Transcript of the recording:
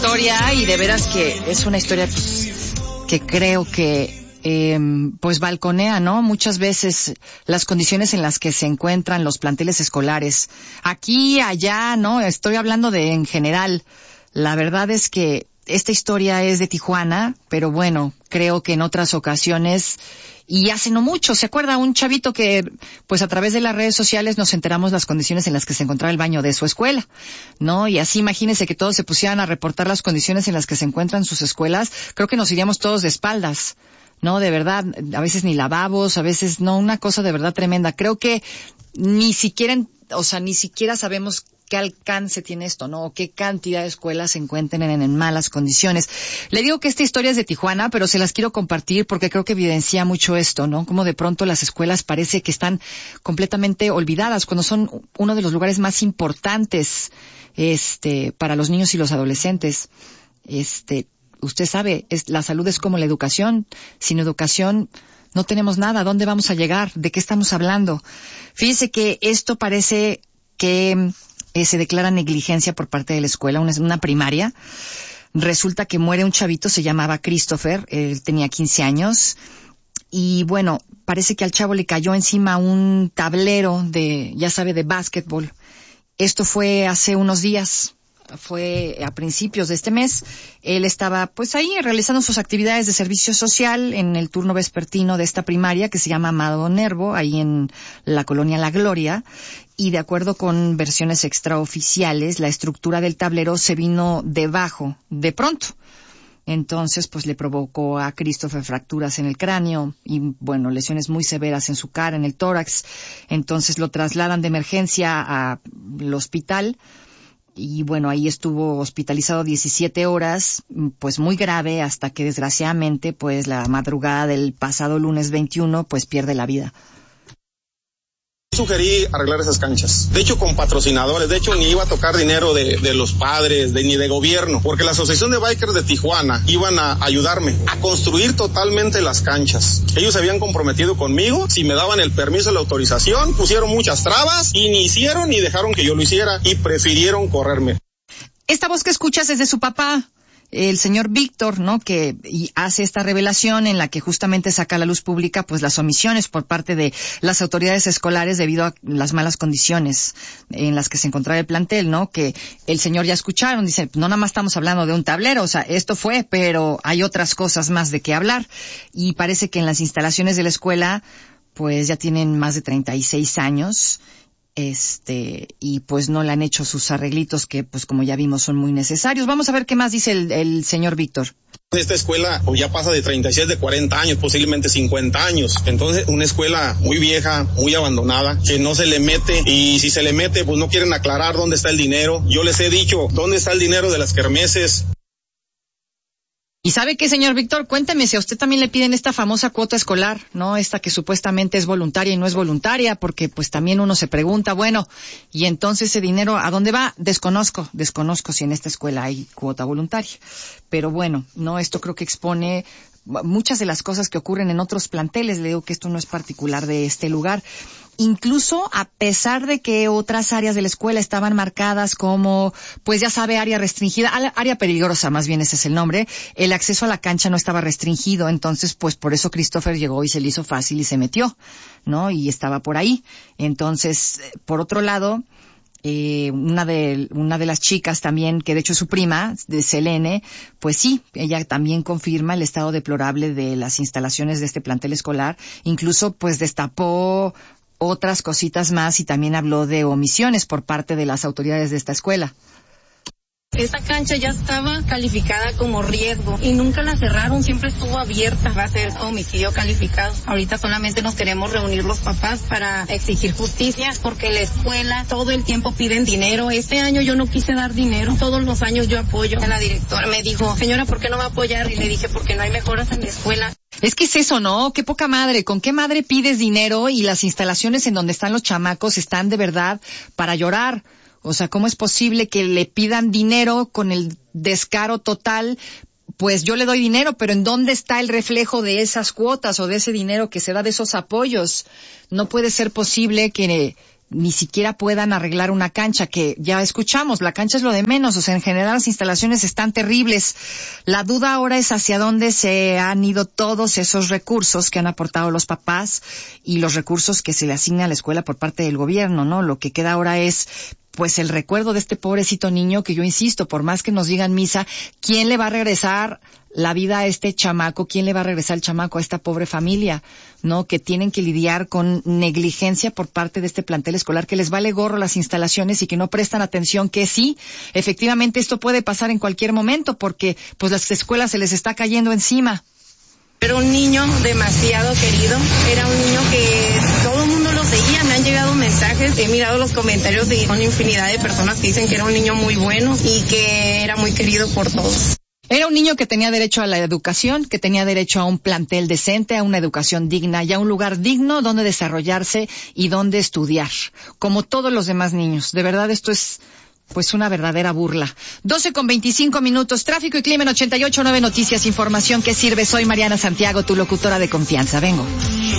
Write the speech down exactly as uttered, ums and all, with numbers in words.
historia y de veras que es una historia pues, que creo que eh, pues balconea, ¿no? Muchas veces las condiciones en las que se encuentran los planteles escolares. Aquí, allá, ¿no? Estoy hablando de en general. La verdad es que esta historia es de Tijuana, pero bueno, creo que en otras ocasiones, y hace no mucho, ¿se acuerda? Un chavito que, pues a través de las redes sociales nos enteramos las condiciones en las que se encontraba el baño de su escuela, ¿no? Y así imagínense que todos se pusieran a reportar las condiciones en las que se encuentran sus escuelas, creo que nos iríamos todos de espaldas, ¿no? De verdad, a veces ni lavabos, a veces no, una cosa de verdad tremenda. Creo que ni siquiera, o sea, ni siquiera sabemos qué alcance tiene esto, ¿no? O qué cantidad de escuelas se encuentran en, en malas condiciones. Le digo que esta historia es de Tijuana, pero se las quiero compartir porque creo que evidencia mucho esto, ¿no? Como de pronto las escuelas parece que están completamente olvidadas cuando son uno de los lugares más importantes, este, para los niños y los adolescentes. Este, usted sabe, es, la salud es como la educación. Sin educación no tenemos nada. ¿A dónde vamos a llegar? ¿De qué estamos hablando? Fíjese que esto parece que Eh, se declara negligencia por parte de la escuela, una, una primaria. Resulta que muere un chavito, se llamaba Christopher, él tenía quince años, y bueno, parece que al chavo le cayó encima un tablero de, ya sabe, de básquetbol. Esto fue hace unos días, fue a principios de este mes. Él estaba pues ahí realizando sus actividades de servicio social en el turno vespertino de esta primaria que se llama Amado Nervo, ahí en la colonia La Gloria. Y de acuerdo con versiones extraoficiales, la estructura del tablero se vino debajo, de pronto. Entonces, pues le provocó a Christopher fracturas en el cráneo y, bueno, lesiones muy severas en su cara, en el tórax. Entonces lo trasladan de emergencia al hospital y, bueno, ahí estuvo hospitalizado diecisiete horas, pues muy grave, hasta que desgraciadamente, pues la madrugada del pasado lunes veintiuno, pues pierde la vida. Sugerí arreglar esas canchas, de hecho con patrocinadores, de hecho ni iba a tocar dinero de, de los padres, de, ni de gobierno, porque la Asociación de Bikers de Tijuana iban a ayudarme a construir totalmente las canchas. Ellos se habían comprometido conmigo, si me daban el permiso, la autorización, pusieron muchas trabas y ni hicieron ni dejaron que yo lo hiciera y prefirieron correrme. Esta voz que escuchas es de su papá, el señor Víctor, ¿no? Que y hace esta revelación en la que justamente saca a la luz pública pues las omisiones por parte de las autoridades escolares debido a las malas condiciones en las que se encontraba el plantel, ¿no? Que el señor ya escucharon, dice, no nada más estamos hablando de un tablero, o sea, esto fue, pero hay otras cosas más de qué hablar. Y parece que en las instalaciones de la escuela pues ya tienen más de treinta y seis años. Este, y pues no le han hecho sus arreglitos que, pues como ya vimos, son muy necesarios. Vamos a ver qué más dice el, el señor Víctor. Esta escuela pues, ya pasa de treinta y seis, de cuarenta años, posiblemente cincuenta años. Entonces, una escuela muy vieja, muy abandonada, que no se le mete, y si se le mete, pues no quieren aclarar dónde está el dinero. Yo les he dicho, ¿dónde está el dinero de las kermeses? Y sabe qué, señor Víctor, cuénteme si a usted también le piden esta famosa cuota escolar, ¿no? Esta que supuestamente es voluntaria y no es voluntaria, porque pues también uno se pregunta, bueno, y entonces ese dinero, ¿a dónde va? Desconozco, desconozco si en esta escuela hay cuota voluntaria. Pero bueno, no, esto creo que expone muchas de las cosas que ocurren en otros planteles. Le digo que esto no es particular de este lugar. Incluso a pesar de que otras áreas de la escuela estaban marcadas como, pues ya sabe, área restringida, área peligrosa, más bien ese es el nombre, el acceso a la cancha no estaba restringido, entonces pues por eso Christopher llegó y se le hizo fácil y se metió, ¿no? Y estaba por ahí. Entonces, por otro lado, eh, una de, una de las chicas también, que de hecho es su prima, de Selene, pues sí, ella también confirma el estado deplorable de las instalaciones de este plantel escolar, incluso pues destapó otras cositas más y también habló de omisiones por parte de las autoridades de esta escuela. Esta cancha ya estaba calificada como riesgo y nunca la cerraron, siempre estuvo abierta. Va a ser homicidio calificado. Ahorita solamente nos queremos reunir los papás para exigir justicia porque la escuela todo el tiempo piden dinero. Este año yo no quise dar dinero, todos los años yo apoyo. La directora me dijo, señora, ¿por qué no va a apoyar? Y le dije, porque no hay mejoras en la escuela. Es que es eso, ¿no? Qué poca madre. ¿Con qué madre pides dinero y las instalaciones en donde están los chamacos están de verdad para llorar? O sea, ¿cómo es posible que le pidan dinero con el descaro total? Pues yo le doy dinero, pero ¿en dónde está el reflejo de esas cuotas o de ese dinero que se da de esos apoyos? No puede ser posible que ni siquiera puedan arreglar una cancha, que ya escuchamos, la cancha es lo de menos, o sea, en general las instalaciones están terribles. La duda ahora es hacia dónde se han ido todos esos recursos que han aportado los papás y los recursos que se le asigna a la escuela por parte del gobierno, ¿no? Lo que queda ahora es pues el recuerdo de este pobrecito niño que yo insisto, por más que nos digan misa, ¿quién le va a regresar la vida a este chamaco? ¿Quién le va a regresar el chamaco a esta pobre familia? ¿No? Que tienen que lidiar con negligencia por parte de este plantel escolar, que les vale gorro las instalaciones y que no prestan atención, que sí, efectivamente esto puede pasar en cualquier momento porque pues las escuelas se les está cayendo encima. Era un niño demasiado querido, era un niño que todo el mundo lo seguía, me han llegado mensajes, he mirado los comentarios de una infinidad de personas que dicen que era un niño muy bueno y que era muy querido por todos. Era un niño que tenía derecho a la educación, que tenía derecho a un plantel decente, a una educación digna y a un lugar digno donde desarrollarse y donde estudiar, como todos los demás niños. De verdad, esto es pues una verdadera burla. doce con veinticinco minutos, tráfico y clima en ochenta y ocho punto nueve Noticias, información que sirve. Soy Mariana Santiago, tu locutora de confianza. Vengo.